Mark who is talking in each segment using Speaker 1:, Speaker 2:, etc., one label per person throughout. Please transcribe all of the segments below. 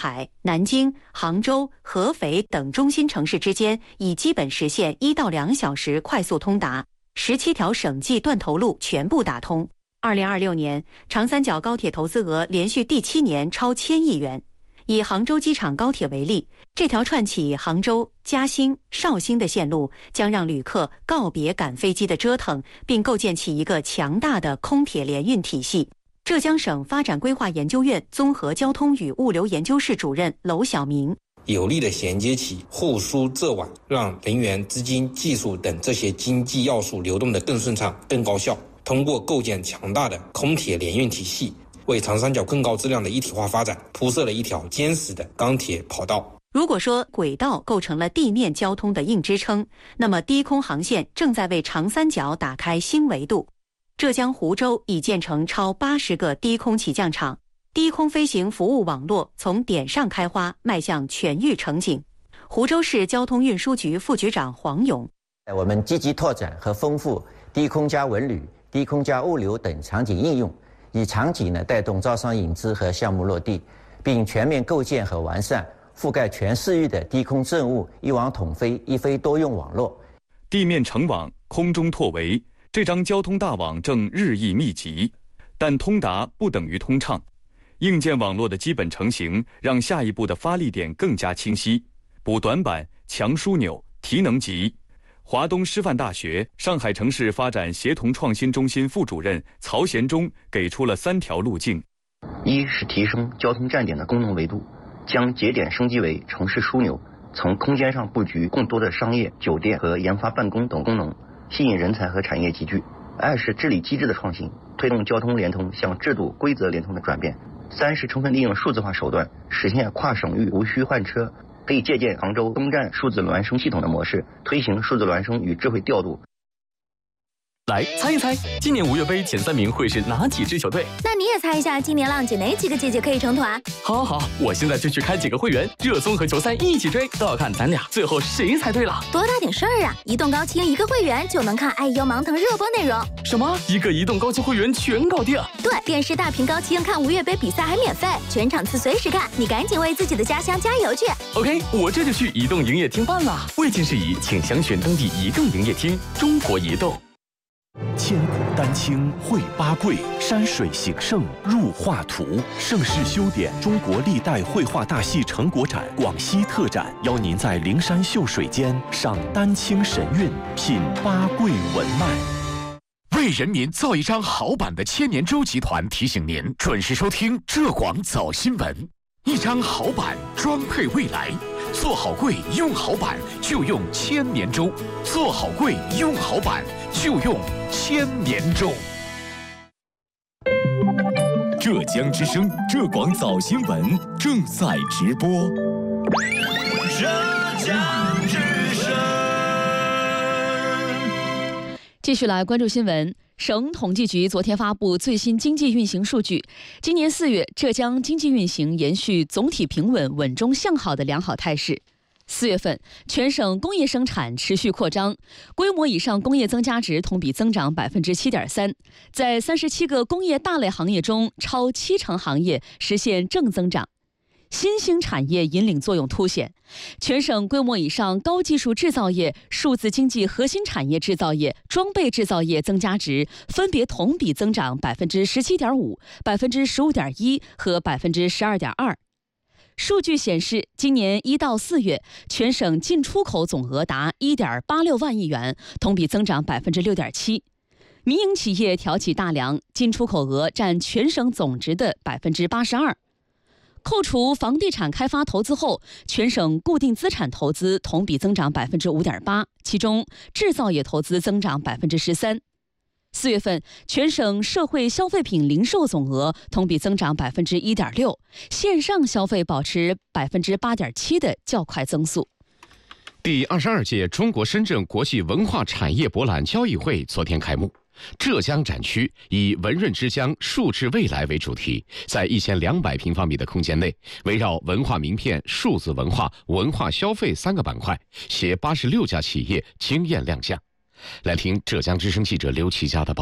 Speaker 1: 海、南京、杭州、合肥等中心城市之间已基本实现1到2小时快速通达，17条省际断头路全部打通。2026年，长三角高铁投资额连续第7年超1000亿元。以杭州机场高铁为例，这条串起杭州、嘉兴、绍兴的线路将让旅客告别赶飞机的折腾，并构建起一个强大的空铁联运体系。浙江省发展规划研究院综合交通与物流研究室主任娄晓明，
Speaker 2: 有力的衔接起沪苏浙皖，让人员、资金、技术等这些经济要素流动得更顺畅、更高效。通过构建强大的空铁联运体系，为长三角更高质量的一体化发展铺设了一条坚实的钢铁跑道。
Speaker 1: 如果说轨道构成了地面交通的硬支撑，那么低空航线正在为长三角打开新维度。浙江湖州已建成超80个低空起降场，低空飞行服务网络从点上开花，迈向全域成景。湖州市交通运输局副局长黄勇，
Speaker 3: 我们积极拓展和丰富低空加文旅、低空加物流等场景应用，以场景带动招商引资和项目落地，并全面构建和完善覆盖全市域的低空政务一网统飞、一飞多用网络。
Speaker 4: 地面成网，空中拓围，这张交通大网正日益密集，但通达不等于通畅。硬件网络的基本成型，让下一步的发力点更加清晰。补短板，强枢纽，提能级。华东师范大学上海城市发展协同创新中心副主任曹贤忠给出了3条路径：
Speaker 5: 一是提升交通站点的功能维度，将节点升级为城市枢纽，从空间上布局更多的商业、酒店和研发办公等功能，吸引人才和产业集聚。二是治理机制的创新，推动交通联通向制度规则联通的转变。三是充分利用数字化手段，实现跨省域无需换车，可以借鉴杭州东站数字孪生系统的模式，推行数字孪生与智慧调度。
Speaker 6: 来猜一猜，今年5月杯前3名会是哪几支球队？
Speaker 7: 那你也猜一下，今年浪姐哪几个姐姐可以成团？
Speaker 6: 好，我现在就去开几个会员，热搜和球赛一起追，都要看咱俩最后谁猜对了。
Speaker 7: 多大点事儿啊！移动高清1个会员就能看爱优芒腾热播内容。
Speaker 6: 什么？一个移动高清会员全搞定？
Speaker 7: 对，电视大屏高清看5月杯比赛还免费，全场次随时看，你赶紧为自己的家乡加油去。
Speaker 6: OK， 我这就去移动营业厅办了。未经事宜，请详询当地移动营业厅。中国移动。
Speaker 8: 千古丹青绘八桂，山水形胜入画图。盛世修典中国历代绘画大戏成果展广西特展，邀您在灵山秀水间赏丹青神韵，品八桂文脉。
Speaker 9: 为人民造一张好版的千年舟集团提醒您准时收听浙广早新闻。一张好版装配未来，做好柜用好版就用千年舟，做好柜用好版就用千年舟。浙江之声浙广早新闻正在直播。
Speaker 10: 浙江之声。
Speaker 11: 继续来关注新闻。省统计局昨天发布最新经济运行数据，今年4月，浙江经济运行延续总体平稳、稳中向好的良好态势。4月份，全省工业生产持续扩张，规模以上工业增加值同比增长7.3%，在37个工业大类行业中，超70%行业实现正增长。新兴产业引领作用凸显，全省规模以上高技术制造业、数字经济核心产业制造业、装备制造业增加值分别同比增长17.5%、15.1%和12.2%。数据显示，今年1到4月，全省进出口总额达1.86万亿元，同比增长6.7%。民营企业挑起大梁，进出口额占全省总值的82%。扣除房地产开发投资后，全省固定资产投资同比增长5.8%，其中制造业投资增长13%。4月份，全省社会消费品零售总额同比增长1.6%，线上消费保持8.7%的较快增速。
Speaker 9: 第22届中国深圳国际文化产业博览交易会昨天开幕。浙江展区以“文润之江，数字未来”为主题，在1200平方米的空间内，围绕文化名片、数字文化、文化消费3个板块，携86家企业惊艳亮相。来听浙江之声记者刘琦佳的报道。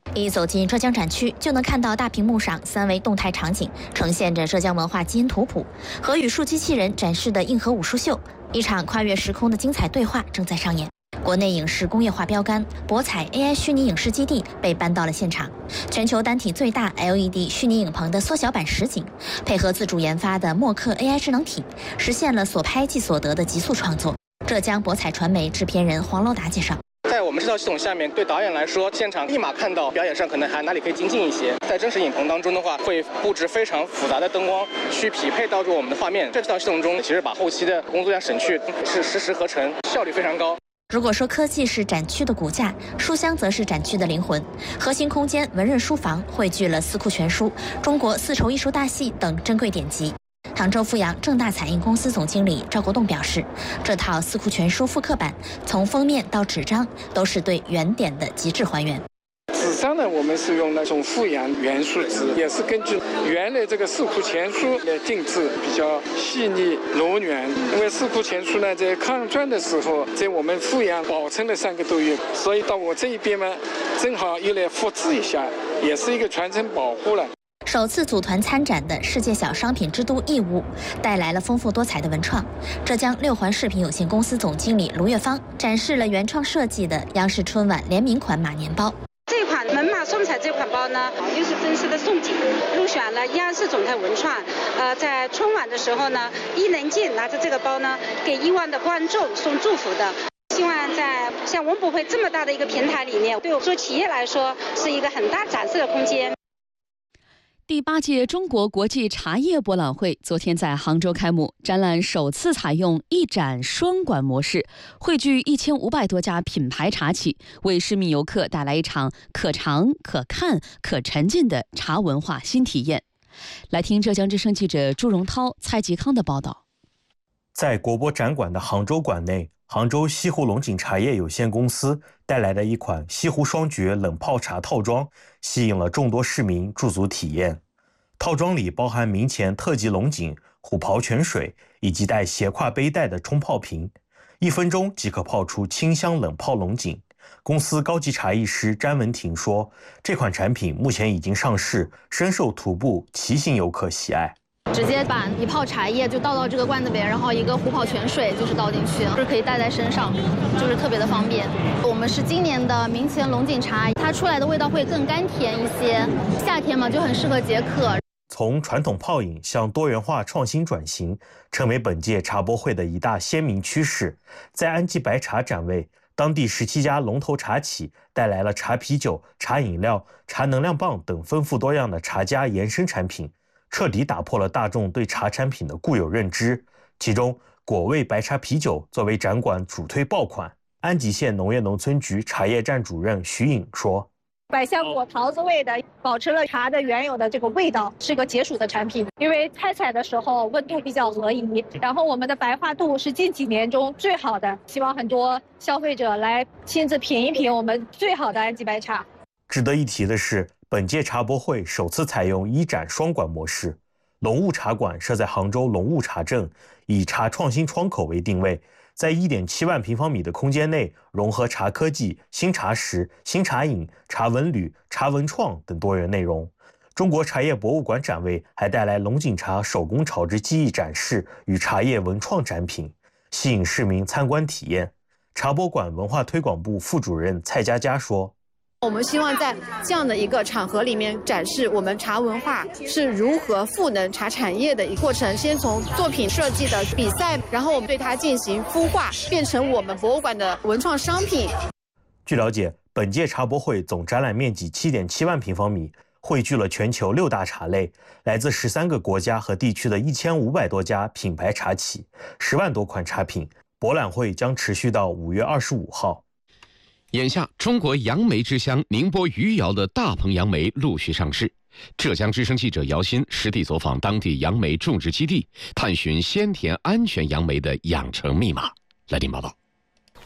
Speaker 7: 一走进浙江展区，就能看到大屏幕上3维动态场景，呈现着浙江文化基因图谱和语数机器人展示的硬核武术秀。一场跨越时空的精彩对话正在上演。国内影视工业化标杆博彩 AI 虚拟影视基地被搬到了现场，全球单体最大 LED 虚拟影棚的缩小版实景，配合自主研发的默克 AI 智能体，实现了所拍即所得的极速创作。浙江博彩传媒制片人黄楼达介绍。
Speaker 12: 在我们这套系统下面，对导演来说，现场立马看到表演上可能还哪里可以精进一些。在真实影棚当中的话，会布置非常复杂的灯光，去匹配到我们的画面。这套系统中，其实把后期的工作量省去，是实时合成，效率非常高。
Speaker 7: 如果说科技是展区的骨架，书香则是展区的灵魂。核心空间文任书房汇聚了四库全书、中国丝绸艺术大戏等珍贵典籍。杭州富阳正大彩印公司总经理赵国栋表示，这套四库全书复刻版从封面到纸张都是对原点的极致还原。
Speaker 13: 纸张呢，我们是用那种富阳原树脂，也是根据原来这个四库全书来定制，比较细腻柔软。因为四库全书呢，在抗战的时候，在我们富阳保存了3个多月，所以到我这一边嘛，正好又来复制一下，也是一个传承保护了。
Speaker 7: 首次组团参展的世界小商品之都义乌，带来了丰富多彩的文创。浙江六环饰品有限公司总经理卢月芳展示了原创设计的央视春晚联名款马年包。
Speaker 14: 这款门马送彩这款包呢，又是真实的宋锦，入选了央视总台文创。在春晚的时候呢，伊能静拿着这个包呢，给亿万的观众送祝福的。希望在像文博会这么大的一个平台里面，对我们做企业来说是一个很大展示的空间。
Speaker 11: 第8届中国国际茶叶博览会昨天在杭州开幕，展览首次采用一展双馆模式，汇聚1500多家品牌茶企，为市民游客带来一场可尝、可看、可沉浸的茶文化新体验。来听浙江之声记者朱荣涛、蔡吉康的报道。
Speaker 15: 在国博展馆的杭州馆内，杭州西湖龙井茶叶有限公司带来的一款西湖双绝冷泡茶套装，吸引了众多市民驻足体验。套装里包含明前特级龙井、虎跑泉水以及带斜挎背带的冲泡瓶，1分钟即可泡出清香冷泡龙井。公司高级茶艺师詹文婷说，这款产品目前已经上市，深受徒步、骑行游客喜爱。
Speaker 16: 直接把一泡茶叶就倒到这个罐子里，然后一个虎跑泉水就是倒进去，就是可以带在身上，就是特别的方便。我们是今年的明前龙井茶，它出来的味道会更甘甜一些，夏天嘛就很适合解渴。
Speaker 15: 从传统泡饮向多元化创新转型，成为本届茶博会的一大鲜明趋势。在安吉白茶展位，当地17家龙头茶企带来了茶啤酒、茶饮料、茶能量棒等丰富多样的茶家延伸产品，彻底打破了大众对茶产品的固有认知。其中，果味白茶啤酒作为展馆主推爆款。安吉县农业农村局茶叶站主任徐颖说，
Speaker 17: 百香果桃子味的，保持了茶的原有的这个味道，是个解暑的产品。因为开采的时候温度比较合宜，然后我们的白化度是近几年中最好的，希望很多消费者来亲自品一品我们最好的安吉白茶。
Speaker 15: 值得一提的是，本届茶博会首次采用一展双馆模式，龙雾茶馆设在杭州龙雾茶镇，以茶创新窗口为定位，在1.7万平方米的空间内，融合茶科技、新茶食、新茶饮、茶文旅、茶文创等多元内容。中国茶叶博物馆展位还带来龙井茶手工炒制技艺展示与茶叶文创展品，吸引市民参观体验。茶博馆文化推广部副主任蔡佳佳说，
Speaker 18: 我们希望在这样的一个场合里面展示我们茶文化是如何赋能茶产业的一个过程，先从作品设计的比赛，然后我们对它进行孵化，变成我们博物馆的文创商品。
Speaker 15: 据了解，本届茶博会总展览面积7.7万平方米，汇聚了全球6大茶类，来自13个国家和地区的1500多家品牌茶企，10万多款茶品。博览会将持续到5月25号。
Speaker 9: 眼下，中国杨梅之乡宁波余姚的大棚杨梅陆续上市。浙江之声记者姚鑫实地走访当地杨梅种植基地，探寻鲜甜安全杨梅的养成密码。来听报道。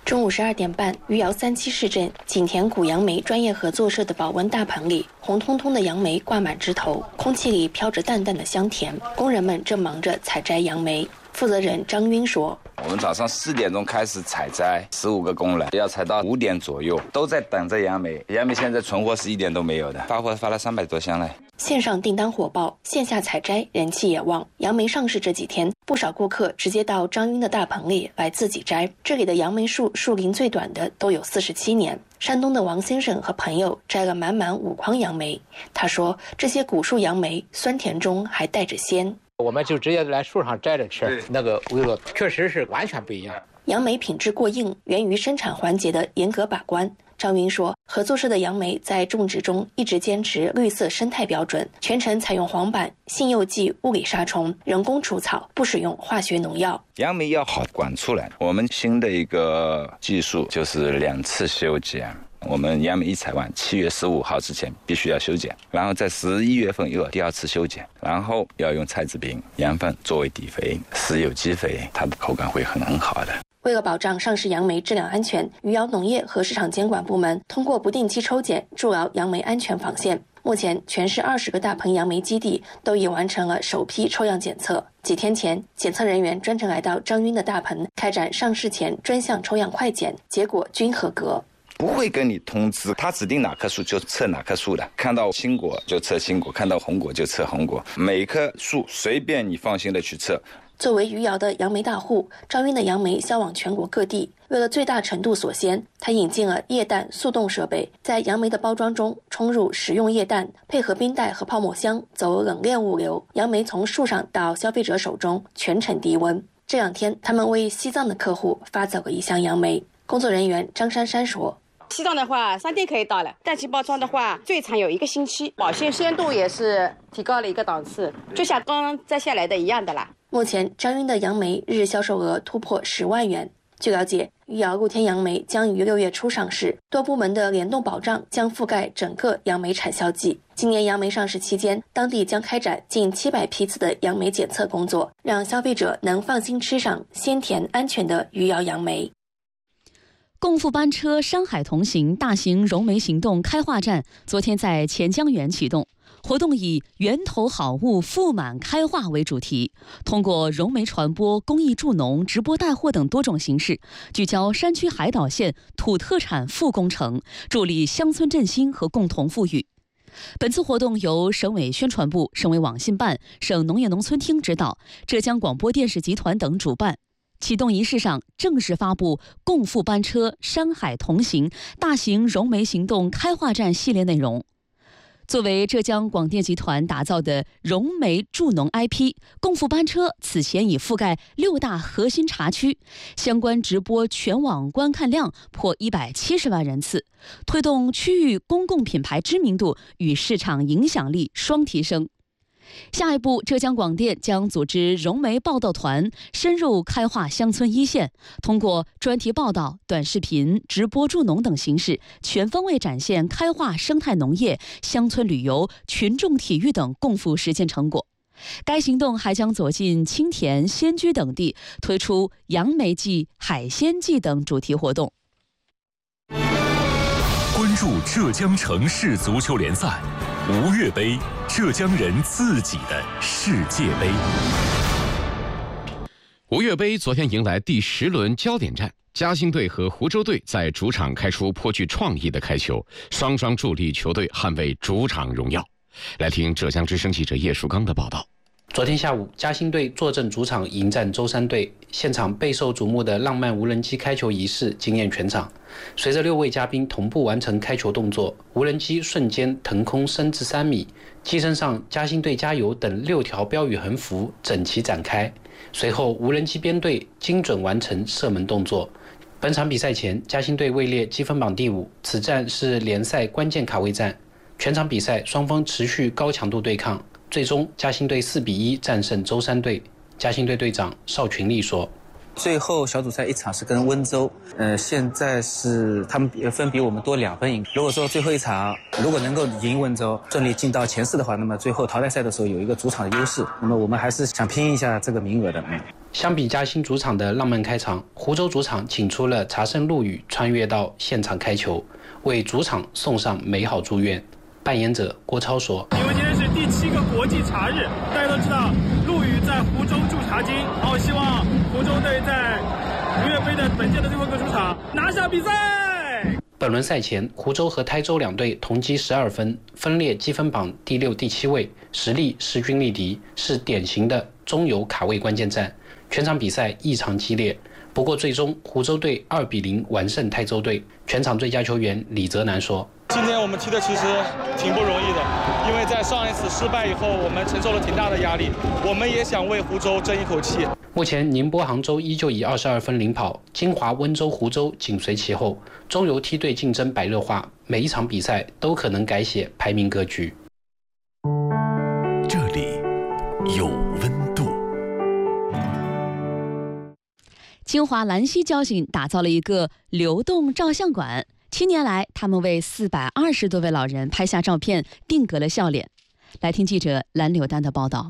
Speaker 19: 中午12点半，余姚3期市镇景田古杨梅专业合作社的保温大棚里，红彤彤的杨梅挂满枝头，空气里飘着淡淡的香甜。工人们正忙着采摘杨梅。负责人张晕说：“
Speaker 20: 我们早上4点钟开始采摘，15个工人要采到5点左右，都在等着杨梅。杨梅现在存货是1点都没有的，发货发了300多箱了。”
Speaker 19: 线上订单火爆，线下采摘人气也旺。杨梅上市这几天，不少顾客直接到张晕的大棚里来自己摘。这里的杨梅树树龄最短的都有47年。山东的王先生和朋友摘了满满5筐杨梅，他说这些古树杨梅酸甜中还带着鲜。
Speaker 21: 我们就直接来树上摘着吃，那个味道确实是完全不一样。
Speaker 19: 杨梅品质过硬，源于生产环节的严格把关。张云说，合作社的杨梅在种植中一直坚持绿色生态标准，全程采用黄板、性诱剂、物理杀虫、人工除草，不使用化学农药。
Speaker 20: 杨梅要好管出来，我们新的一个技术就是2次修剪。我们杨梅一采完，7月15号之前必须要修剪，然后在11月份又有第2次修剪，然后要用菜籽饼、羊粪作为底肥，施有机肥，它的口感会很好的。
Speaker 19: 为了保障上市杨梅质量安全，余姚农业和市场监管部门通过不定期抽检，筑牢杨梅安全防线。目前，全市20个大棚杨梅基地都已完成了首批抽样检测。几天前，检测人员专程来到张晕的大棚，开展上市前专项抽样快检，结果均合格。
Speaker 20: 不会跟你通知，他指定哪棵树就测哪棵树的，看到青果就测青果，看到红果就测红果，每棵树随便你放心的去测。
Speaker 19: 作为余姚的杨梅大户，张晕的杨梅销往全国各地。为了最大程度锁鲜，他引进了液氮速冻设备，在杨梅的包装中冲入食用液氮，配合冰袋和泡沫箱走冷链物流，杨梅从树上到消费者手中全程低温。这2天，他们为西藏的客户发走了1箱杨梅。工作人员张珊珊说：“
Speaker 22: 西藏的话3天可以到了，氮气包装的话最长有1个星期，保鲜鲜度也是提高了1个档次，就像刚刚摘下来的一样的啦。”
Speaker 19: 目前张晕的杨梅日销售额突破10万元。据了解，余姚露天杨梅将于6月初上市，多部门的联动保障将覆盖整个杨梅产销季。今年杨梅上市期间，当地将开展近700批次的杨梅检测工作，让消费者能放心吃上鲜甜安全的余姚杨梅。
Speaker 11: 共赴班车山海同行大型融媒行动开化站昨天在钱江源启动。活动以源头好物富满开化为主题，通过融媒传播、公益助农、直播带货等多种形式，聚焦山区海岛县土特产复工程，助力乡村振兴和共同富裕。本次活动由省委宣传部、省委网信办、省农业农村厅指导，浙江广播电视集团等主办。启动仪式上正式发布共赴班车山海同行大型融媒行动开化站系列内容。作为浙江广电集团打造的融媒助农 IP， 共赴班车此前已覆盖6大核心茶区，相关直播全网观看量破170万人次，推动区域公共品牌知名度与市场影响力双提升。下一步，浙江广电将组织融媒报道团深入开化乡村一线，通过专题报道、短视频、直播助农等形式，全方位展现开化生态农业、乡村旅游、群众体育等共赴实践成果。该行动还将走进青田、仙居等地，推出杨梅季、海鲜季等主题活动。
Speaker 8: 关注浙江城市足球联赛，吴越杯，浙江人自己的世界杯。
Speaker 9: 吴越杯昨天迎来第10轮焦点战，嘉兴队和湖州队在主场开出颇具创意的开球，双双助力球队捍卫主场荣耀。来听浙江之声记者叶树刚的报道。
Speaker 23: 昨天下午，嘉兴队坐镇主场迎战舟山队，现场备受瞩目的浪漫无人机开球仪式惊艳全场。随着6位嘉宾同步完成开球动作，无人机瞬间腾空升至3米，机身上“嘉兴队加油”等6条标语横幅整齐展开。随后，无人机编队精准完成射门动作。本场比赛前，嘉兴队位列积分榜第5，此战是联赛关键卡位战。全场比赛双方持续高强度对抗，最终嘉兴队4比1战胜舟山队。嘉兴队队长邵群力说：“
Speaker 24: 最后小组赛1场是跟温州，现在是他们分比我们多2分赢。如果说最后一场如果能够赢温州，顺利进到前4的话，那么最后淘汰赛的时候有一个主场的优势。那么我们还是想拼一下这个名额的。”
Speaker 23: 相比嘉兴主场的浪漫开场，湖州主场请出了茶圣陆羽穿越到现场开球，为主场送上美好祝愿。扮演者郭超说：“
Speaker 1: 因为今天是第7个国际茶日，大家都知道陆羽在湖州驻茶金，然后希望湖州队在足协杯的本届的最后一个主场拿下比赛。”
Speaker 23: 本轮赛前，湖州和台州两队同积12分，分列积分榜第6、第7位，实力势均力敌，是典型的中游卡位关键战。全场比赛异常激烈，不过最终湖州队2比0完胜台州队。全场最佳球员李泽南说：“
Speaker 2: 今天我们踢的其实挺不容易的，因为在上一次失败以后，我们承受了挺大的压力，我们也想为湖州争一口气。”
Speaker 23: 目前宁波杭州依旧以22分领跑，金华温州湖州紧随其后。中游梯队竞争白热化，每一场比赛都可能改写排名格局。
Speaker 8: 这里有温度。
Speaker 11: 清华兰溪交警打造了一个流动照相馆，7年来，他们为420多位老人拍下照片，定格了笑脸。来听记者蓝柳丹的报道。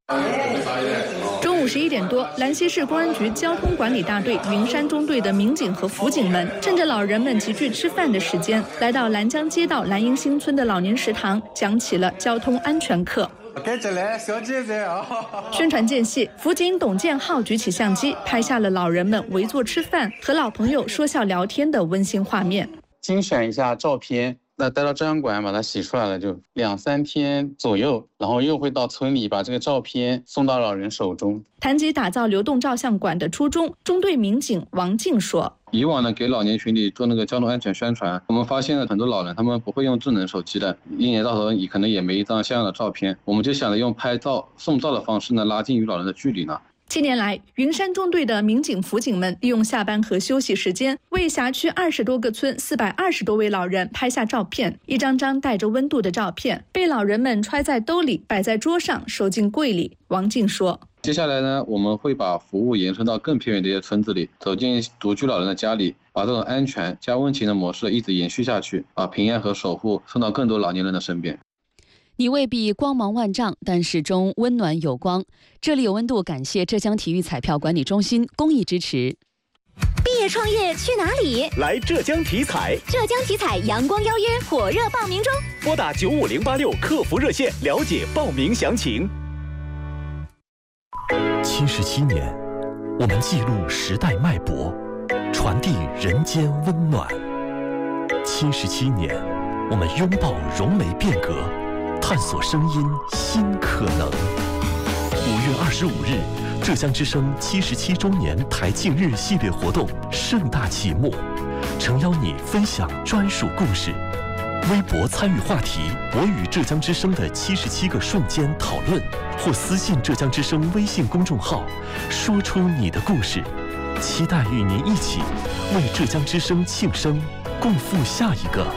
Speaker 3: 中午11点多，兰溪市公安局交通管理大队云山中队的民警和辅警们，趁着老人们集聚吃饭的时间，来到兰江街道兰荫新村的老年食堂，讲起了交通安全课。
Speaker 4: 跟着来，小姐姐啊！
Speaker 3: 宣传间隙，辅警董建浩举起相机，拍下了老人们围坐吃饭、和老朋友说笑聊天的温馨画面。
Speaker 4: 精选一下照片，那带到照相馆把它洗出来了，就2、3天左右，然后又会到村里把这个照片送到老人手中。
Speaker 3: 谈及打造流动照相馆的初衷，中队民警王静说：“
Speaker 25: 以往呢，给老年群体做那个交通安全宣传，我们发现了很多老人他们不会用智能手机的，一年到头可能也没一张像样的照片，我们就想着用拍照送照的方式呢，拉近与老人的距离呢。
Speaker 3: 7年来，云山中队的民警、辅警们利用下班和休息时间，为辖区20多个村420多位老人拍下照片。一张张带着温度的照片，被老人们揣在兜里，摆在桌上，收进柜里。王静说：“
Speaker 25: 接下来呢，我们会把服务延伸到更偏远的一些村子里，走进独居老人的家里，把这种安全加温情的模式一直延续下去，把平安和守护送到更多老年人的身边。”
Speaker 11: 你未必光芒万丈，但始终温暖有光。这里有温度，感谢浙江体育彩票管理中心公益支持。
Speaker 26: 毕业创业去哪里？
Speaker 8: 来浙江体彩。
Speaker 26: 浙江体彩阳光邀约火热报名中，
Speaker 8: 拨打95086客服热线了解报名详情。77年，我们记录时代脉搏，传递人间温暖。77年，我们拥抱融媒变革，探索声音新可能。5月25日，浙江之声77周年台庆日系列活动盛大启幕，诚邀你分享专属故事。微博参与话题“我与浙江之声的77个瞬间”讨论，或私信浙江之声微信公众号，说出你的故事。期待与您一起为浙江之声庆生，共赴下一个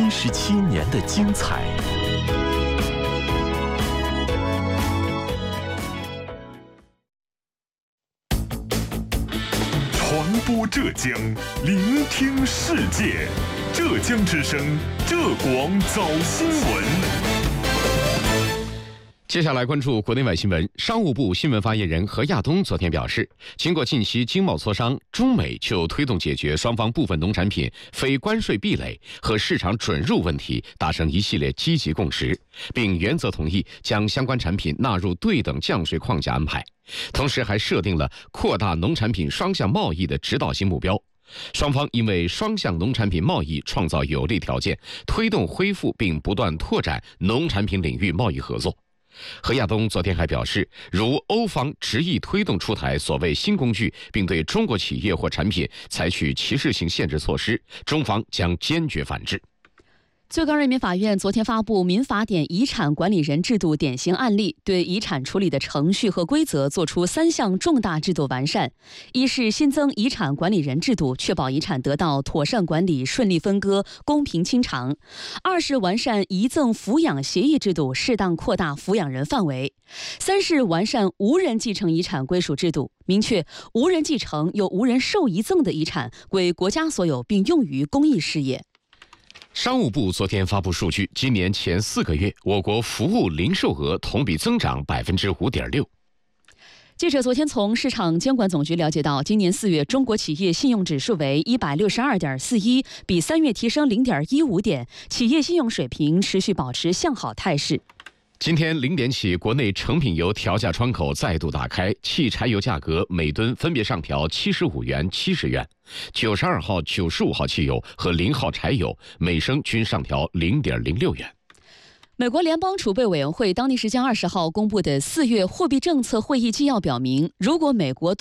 Speaker 8: 77年的精彩。
Speaker 27: 传播浙江，聆听世界。浙江之声，浙广早新闻。
Speaker 9: 接下来关注国内外新闻。商务部新闻发言人何亚东昨天表示，经过近期经贸磋商，中美就推动解决双方部分农产品非关税壁垒和市场准入问题达成一系列积极共识，并原则同意将相关产品纳入对等降税框架安排，同时还设定了扩大农产品双向贸易的指导性目标。双方因为双向农产品贸易创造有利条件，推动恢复并不断拓展农产品领域贸易合作。何亚东昨天还表示，如欧方执意推动出台所谓新工具，并对中国企业或产品采取歧视性限制措施，中方将坚决反制。
Speaker 11: 最高人民法院昨天发布《民法典遗产管理人制度典型案例》，对遗产处理的程序和规则作出3项重大制度完善：一是新增遗产管理人制度，确保遗产得到妥善管理、顺利分割、公平清偿；二是完善遗赠抚养协议制度，适当扩大抚养人范围；三是完善无人继承遗产归属制度，明确无人继承又无人受遗赠的遗产归国家所有，并用于公益事业。
Speaker 9: 商务部昨天发布数据，今年前4个月，我国服务零售额同比增长5.6%。
Speaker 11: 记者昨天从市场监管总局了解到，今年4月中国企业信用指数为162.41，比3月提升0.15点，企业信用水平持续保持向好态势。
Speaker 9: 今天0点起，国内成品油调价窗口再度打开，汽柴油价格每吨分别上调75元、70元，92号、95号汽油和0号柴油每升均上调0.06元。
Speaker 11: 美国联邦储备委员会当地时间20号公布的4月货币政策会议纪要表明，如果美国